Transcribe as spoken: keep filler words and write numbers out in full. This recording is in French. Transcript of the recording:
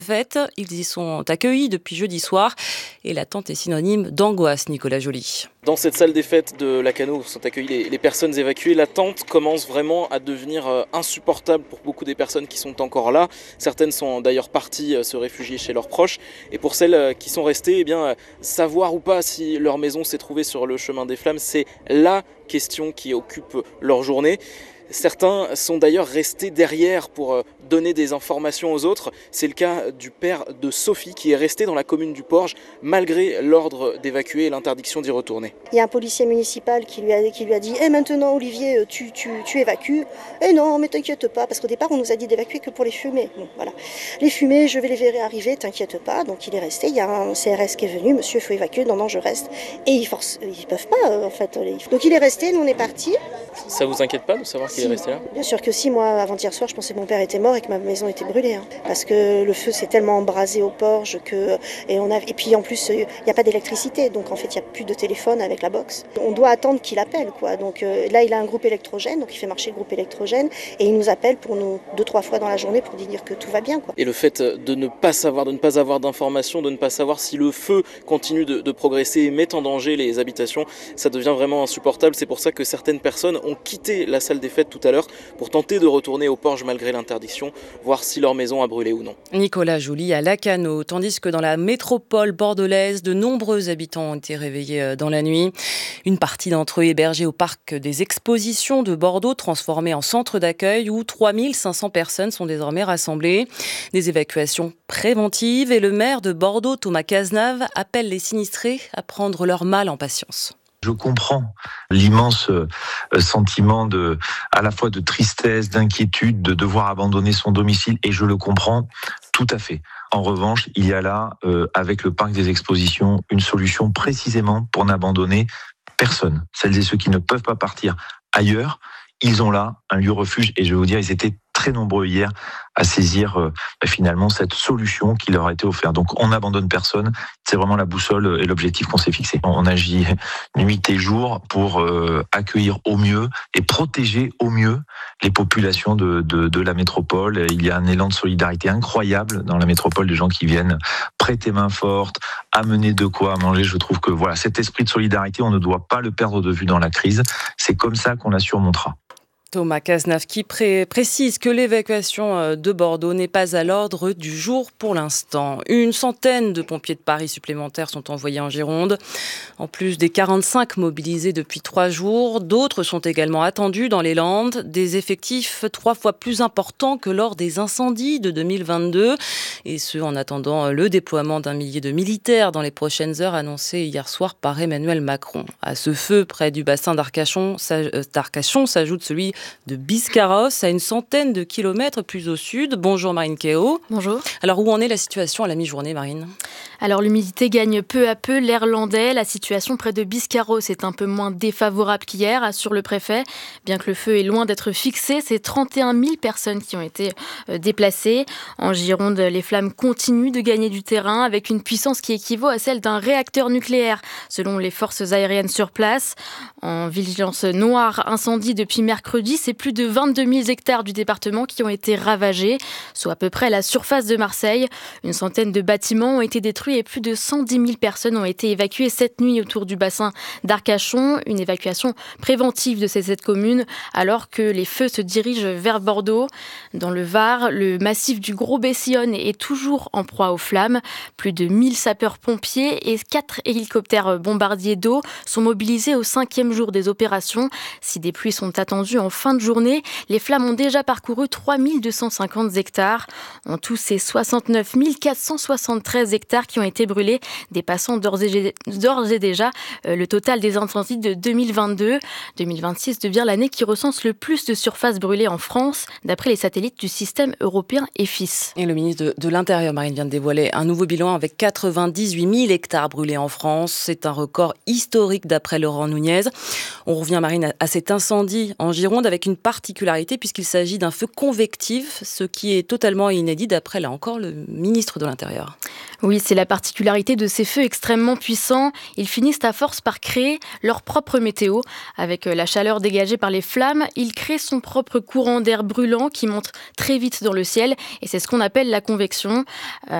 Fête, ils y sont accueillis depuis jeudi soir et l'attente est synonyme d'angoisse, Nicolas Joly. Dans cette salle des fêtes de Lacanau où sont accueillies les, les personnes évacuées, l'attente commence vraiment à devenir insupportable pour beaucoup des personnes qui sont encore là. Certaines sont d'ailleurs parties se réfugier chez leurs proches. Et pour celles qui sont restées, eh bien, savoir ou pas si leur maison s'est trouvée sur le chemin des flammes, c'est la question qui occupe leur journée. Certains sont d'ailleurs restés derrière pour donner des informations aux autres. C'est le cas du père de Sophie qui est resté dans la commune du Porge malgré l'ordre d'évacuer et l'interdiction d'y retourner. Il y a un policier municipal qui lui a, qui lui a dit « Eh maintenant Olivier, tu, tu, tu évacues ?» « Eh non, mais t'inquiète pas, parce qu'au départ on nous a dit d'évacuer que pour les fumées. » Bon, voilà. Les fumées, je vais les verrai arriver, t'inquiète pas. Donc il est resté, il y a un C R S qui est venu, « Monsieur, il faut évacuer. » Non, non, je reste. Et ils forcent, ils peuvent pas en fait. Donc il est resté, nous on est partis. Ça vous inquiète pas de savoir qu'il si, est resté là ? Bien sûr que si, moi avant-hier soir je pensais que mon père était mort et que ma maison était brûlée. Hein, parce que le feu s'est tellement embrasé au Porge que... Et, on a, et puis en plus, il n'y a pas d'électricité, donc en fait il n'y a plus de téléphone avec la box. On doit attendre qu'il appelle, quoi. Donc euh, là il a un groupe électrogène, donc il fait marcher le groupe électrogène et il nous appelle pour nous deux, trois fois dans la journée pour dire que tout va bien, quoi. Et le fait de ne pas savoir, de ne pas avoir d'informations, de ne pas savoir si le feu continue de, de progresser et met en danger les habitations, ça devient vraiment insupportable. C'est pour ça que certaines personnes ont quitté la salle des fêtes tout à l'heure pour tenter de retourner au Porge malgré l'interdiction, voir si leur maison a brûlé ou non. Nicolas Joly à Lacanau, tandis que dans la métropole bordelaise, de nombreux habitants ont été réveillés dans la nuit. Une partie d'entre eux hébergés au parc des expositions de Bordeaux, transformé en centre d'accueil où trois mille cinq cents personnes sont désormais rassemblées. Des évacuations préventives et le maire de Bordeaux, Thomas Cazenave, appelle les sinistrés à prendre leur mal en patience. Je comprends l'immense sentiment de, à la fois de tristesse, d'inquiétude, de devoir abandonner son domicile, et je le comprends tout à fait. En revanche, il y a là, euh, avec le parc des expositions, une solution précisément pour n'abandonner personne. Celles et ceux qui ne peuvent pas partir ailleurs, ils ont là un lieu refuge, et je vais vous dire, ils étaient très nombreux hier à saisir euh, finalement cette solution qui leur a été offerte. Donc on n'abandonne personne, c'est vraiment la boussole et l'objectif qu'on s'est fixé. On agit nuit et jour pour euh, accueillir au mieux et protéger au mieux les populations de, de, de la métropole. Il y a un élan de solidarité incroyable dans la métropole, des gens qui viennent prêter main forte, amener de quoi à manger. Je trouve que voilà, cet esprit de solidarité, on ne doit pas le perdre de vue dans la crise. C'est comme ça qu'on la surmontera. Thomas Cazenave qui pré- précise que l'évacuation de Bordeaux n'est pas à l'ordre du jour pour l'instant. Une centaine de pompiers de Paris supplémentaires sont envoyés en Gironde. En plus des quarante-cinq mobilisés depuis trois jours, d'autres sont également attendus dans les Landes. Des effectifs trois fois plus importants que lors des incendies de deux mille vingt-deux. Et ce, en attendant le déploiement d'un millier de militaires dans les prochaines heures, annoncé hier soir par Emmanuel Macron. À ce feu, près du bassin d'Arcachon, d'Arcachon s'ajoute celui de Biscarrosse, à une centaine de kilomètres plus au sud. Bonjour Marine Kéo. Bonjour. Alors où en est la situation à la mi-journée, Marine ? Alors l'humidité gagne peu à peu l'air landais. La situation près de Biscarrosse est un peu moins défavorable qu'hier, assure le préfet. Bien que le feu est loin d'être fixé, c'est trente et un mille personnes qui ont été déplacées. En Gironde, les flammes continuent de gagner du terrain avec une puissance qui équivaut à celle d'un réacteur nucléaire, selon les forces aériennes sur place. En vigilance noire incendie depuis mercredi, c'est plus de vingt-deux mille hectares du département qui ont été ravagés, soit à peu près la surface de Marseille. Une centaine de bâtiments ont été détruits et plus de cent dix mille personnes ont été évacuées cette nuit autour du bassin d'Arcachon. Une évacuation préventive de ces sept communes alors que les feux se dirigent vers Bordeaux. Dans le Var, le massif du Gros-Bessillon est toujours en proie aux flammes. Plus de mille sapeurs-pompiers et quatre hélicoptères bombardiers d'eau sont mobilisés au cinquième jour des opérations. Si des pluies sont attendues en fin de journée, les flammes ont déjà parcouru trois mille deux cent cinquante hectares. En tout, c'est soixante-neuf mille quatre cent soixante-treize hectares qui ont été brûlés, dépassant d'ores et, d'ores et déjà euh, le total des incendies de deux mille vingt-deux. deux mille vingt-six devient l'année qui recense le plus de surfaces brûlées en France, d'après les satellites du système européen E F I S. Et le ministre de, de l'Intérieur, Marine, vient de dévoiler un nouveau bilan avec quatre-vingt-dix-huit mille hectares brûlés en France. C'est un record historique d'après Laurent Nunez. On revient, Marine, à, à cet incendie en Gironde avec une particularité puisqu'il s'agit d'un feu convectif, ce qui est totalement inédit d'après, là encore, le ministre de l'Intérieur. Oui, c'est la particularité de ces feux extrêmement puissants. Ils finissent à force par créer leur propre météo. Avec la chaleur dégagée par les flammes, ils créent son propre courant d'air brûlant qui monte très vite dans le ciel. Et c'est ce qu'on appelle la convection. Euh,